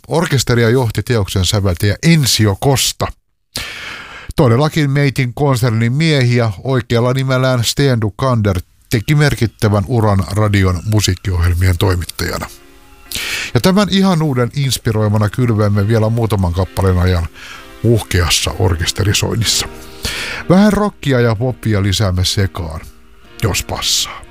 Orkesteria johti teoksen säveltäjä Ensio Costa. Todellakin Meitin konsernin miehiä oikealla nimellään Sten Dukander teki merkittävän uran radion musiikkiohjelmien toimittajana. Ja tämän ihanuuden inspiroimana kylvämme vielä muutaman kappaleen ajan uhkeassa orkesterisoinnissa. Vähän rockia ja poppia lisäämme sekaan, jos passaa.